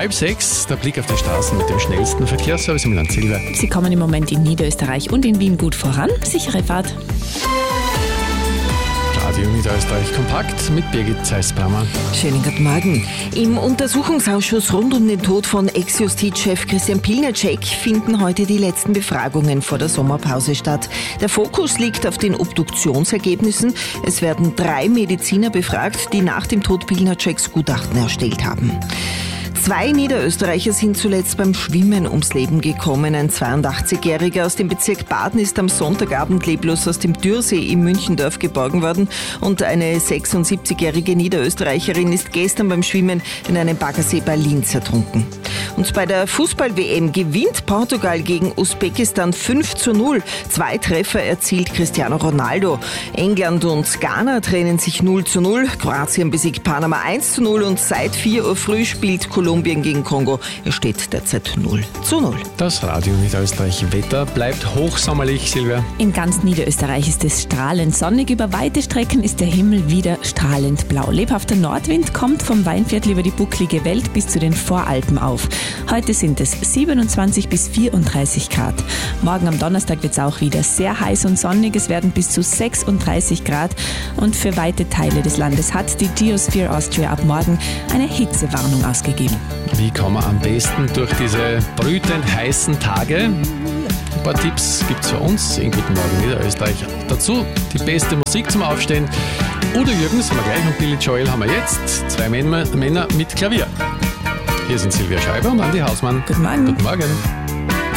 5:30, der Blick auf die Straßen mit dem schnellsten Verkehrsservice im Land. Silvia. Sie kommen im Moment in Niederösterreich und in Wien gut voran. Sichere Fahrt. Radio Niederösterreich kompakt mit Birgit Zeissbrammer. Schönen guten Morgen. Im Untersuchungsausschuss rund um den Tod von Ex-Justizchef Christian Pilnacek finden heute die letzten Befragungen vor der Sommerpause statt. Der Fokus liegt auf den Obduktionsergebnissen. Es werden 3 Mediziner befragt, die nach dem Tod Pilnaceks Gutachten erstellt haben. 2 Niederösterreicher sind zuletzt beim Schwimmen ums Leben gekommen. Ein 82-Jähriger aus dem Bezirk Baden ist am Sonntagabend leblos aus dem Dürrsee im Münchendorf geborgen worden und eine 76-jährige Niederösterreicherin ist gestern beim Schwimmen in einem Baggersee bei Linz ertrunken. Und bei der Fußball-WM gewinnt Portugal gegen Usbekistan 5:0. 2 Treffer erzielt Cristiano Ronaldo. England und Ghana trennen sich 0:0. Kroatien besiegt Panama 1:0 und seit 4 Uhr früh spielt Kolumbien gegen Kongo. Es steht derzeit 0:0. Das Radio Niederösterreich Wetter bleibt hochsommerlich, Silvia. In ganz Niederösterreich ist es strahlend sonnig. Über weite Strecken ist der Himmel wieder strahlend blau. Lebhafter Nordwind kommt vom Weinviertel über die bucklige Welt bis zu den Voralpen auf. Heute sind es 27 bis 34 Grad. Morgen am Donnerstag wird es auch wieder sehr heiß und sonnig. Es werden bis zu 36 Grad. Und für weite Teile des Landes hat die Geosphere Austria ab morgen eine Hitzewarnung ausgegeben. Wie kommen wir am besten durch diese brütend heißen Tage? Ein paar Tipps gibt es für uns in Guten Morgen Niederösterreich. Dazu die beste Musik zum Aufstehen. Udo Jürgens haben wir gleich und Billy Joel haben wir jetzt. 2 Männer mit Klavier. Hier sind Silvia Schreiber und Andi Hausmann. Guten Morgen. Guten Morgen.